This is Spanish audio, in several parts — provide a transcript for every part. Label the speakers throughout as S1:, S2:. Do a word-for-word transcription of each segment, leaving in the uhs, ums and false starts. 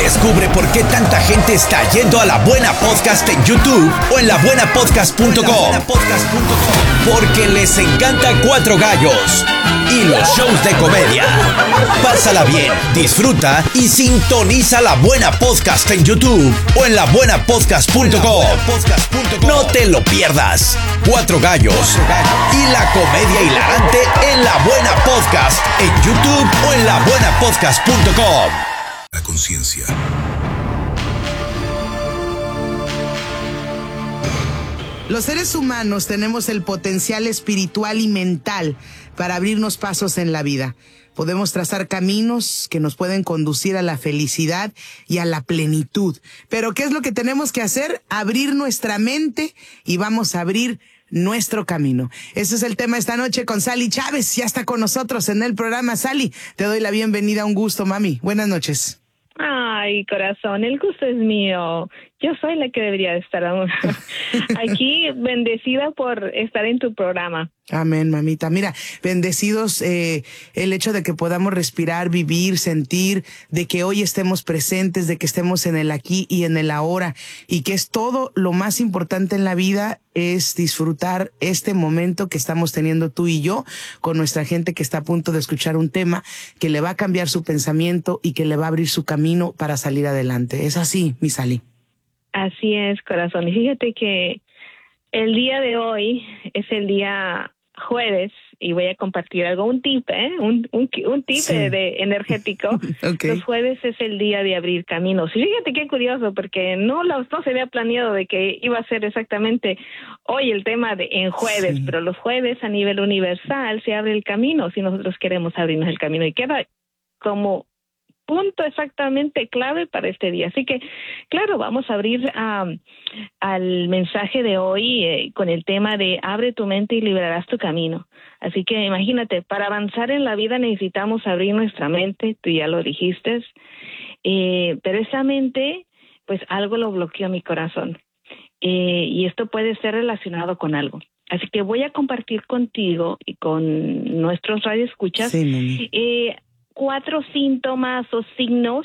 S1: Descubre por qué tanta gente está yendo a La Buena Podcast en YouTube o en la buena podcast punto com. Porque les encanta Cuatro Gallos y los shows de comedia. Pásala bien, disfruta y sintoniza La Buena Podcast en YouTube o en la buena podcast punto com. No te lo pierdas. Cuatro Gallos y la comedia hilarante en La Buena Podcast en YouTube o en la buena podcast punto com.
S2: La conciencia.
S3: Los seres humanos tenemos el potencial espiritual y mental para abrirnos pasos en la vida. Podemos trazar caminos que nos pueden conducir a la felicidad y a la plenitud. Pero ¿qué es lo que tenemos que hacer? Abrir nuestra mente y vamos a abrir nuestro camino. Ese es el tema esta noche con Sally Chávez. Ya está con nosotros en el programa. Sally, te doy la bienvenida. Un gusto, mami. Buenas noches.
S4: Ay, corazón, el gusto es mío. Yo soy la que debería estar aquí, bendecida por estar en tu programa.
S3: Amén, mamita. Mira, bendecidos eh, el hecho de que podamos respirar, vivir, sentir, de que hoy estemos presentes, de que estemos en el aquí y en el ahora, y que es todo lo más importante en la vida, es disfrutar este momento que estamos teniendo tú y yo con nuestra gente que está a punto de escuchar un tema que le va a cambiar su pensamiento y que le va a abrir su camino para salir adelante. Es así, mi Sally.
S4: Así es, corazón. Y fíjate que el día de hoy es el día jueves y voy a compartir algo, un tip, ¿eh? Un, un, un tip sí. de energético. Okay. Los jueves es el día de abrir caminos. Y fíjate qué curioso, porque no, no se había planeado de que iba a ser exactamente hoy el tema de en jueves, sí. pero los jueves a nivel universal se abre el camino si nosotros queremos abrirnos el camino. Y queda como punto exactamente clave para este día. Así que, claro, vamos a abrir um, al mensaje de hoy eh, con el tema de abre tu mente y liberarás tu camino. Así que imagínate, para avanzar en la vida necesitamos abrir nuestra mente, tú ya lo dijiste, eh, pero esa mente, pues algo lo bloqueó mi corazón. Eh, y esto puede ser relacionado con algo. Así que voy a compartir contigo y con nuestros radioescuchas sí, eh, cuatro síntomas o signos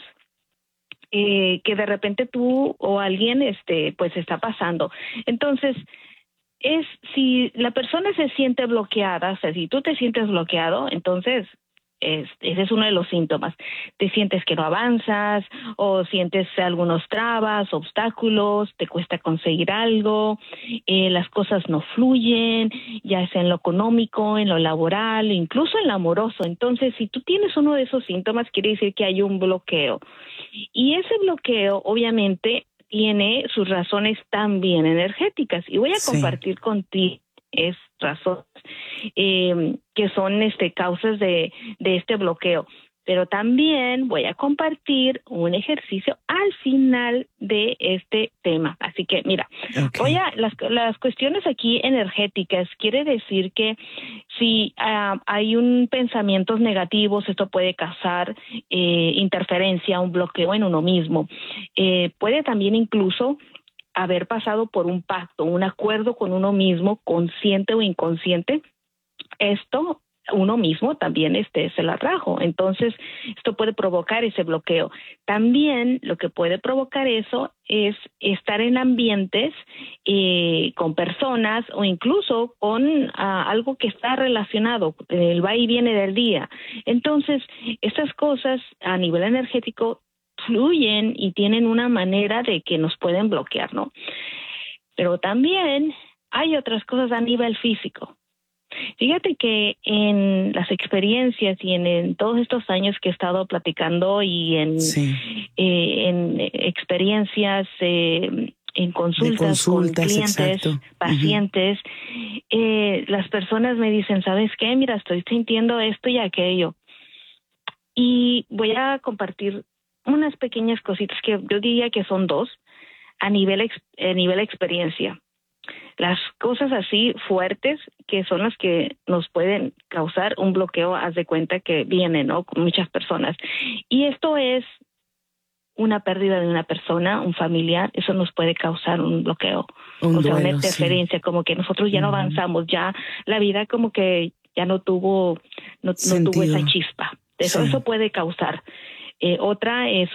S4: eh, que de repente tú o alguien este pues está pasando. Entonces, es si la persona se siente bloqueada, o sea, si tú te sientes bloqueado, entonces es, ese es uno de los síntomas. Te sientes que no avanzas o sientes algunos trabas, obstáculos, te cuesta conseguir algo, eh, las cosas no fluyen, ya sea en lo económico, en lo laboral, incluso en lo amoroso. Entonces, si tú tienes uno de esos síntomas, quiere decir que hay un bloqueo. Y ese bloqueo, obviamente, tiene sus razones también energéticas. Y voy a sí. compartir contigo es razones eh, que son este causas de, de este bloqueo. Pero también voy a compartir un ejercicio al final de este tema. Así que, mira, okay. voy a las, las cuestiones aquí energéticas. Quiere decir que si uh, hay un pensamientos negativos, esto puede causar eh, interferencia, un bloqueo en uno mismo. Eh, puede también incluso haber pasado por un pacto, un acuerdo con uno mismo, consciente o inconsciente. Esto uno mismo también este se la atrajo. Entonces, esto puede provocar ese bloqueo. También lo que puede provocar eso es estar en ambientes eh, con personas o incluso con uh, algo que está relacionado, el va y viene del día. Entonces, estas cosas a nivel energético fluyen y tienen una manera de que nos pueden bloquear, ¿no? Pero también hay otras cosas a nivel físico. Fíjate que en las experiencias y en, en todos estos años que he estado platicando y en, sí. eh, en experiencias, eh, en consultas, consultas con clientes, exacto. pacientes, uh-huh. eh, las personas me dicen, ¿sabes qué? Mira, estoy sintiendo esto y aquello. Y voy a compartir unas pequeñas cositas que yo diría que son dos a nivel, ex, a nivel experiencia. Las cosas así fuertes que son las que nos pueden causar un bloqueo, haz de cuenta que vienen, ¿no? Con muchas personas. Y esto es una pérdida de una persona, un familiar, eso nos puede causar un bloqueo. Un o sea, duelo, una interferencia, sí. como que nosotros ya no avanzamos, ya la vida como que ya no tuvo, no, no tuvo esa chispa. Eso, sí. eso puede causar. Eh, otra es